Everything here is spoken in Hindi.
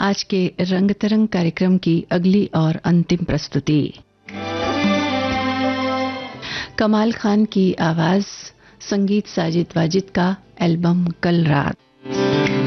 आज के रंग तरंग कार्यक्रम की अगली और अंतिम प्रस्तुति। कमाल खान की आवाज, संगीत साजिद वाजिद का एल्बम कल रात।